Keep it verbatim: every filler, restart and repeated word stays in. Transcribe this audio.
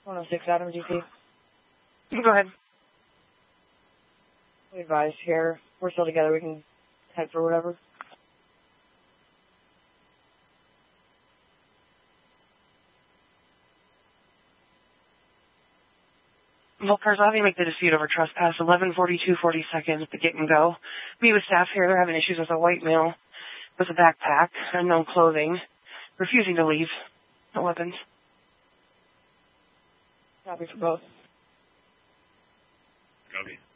one oh six Adam, G P. Go ahead. We advise here. We're still together. We can head for whatever. Well, cars, I'll have you make the dispute over trespass. eleven forty-two forty-second at the get and go. Meet with staff here. They're having issues with a white male with a backpack, unknown clothing, refusing to leave. No weapons. Copy for both. Copy.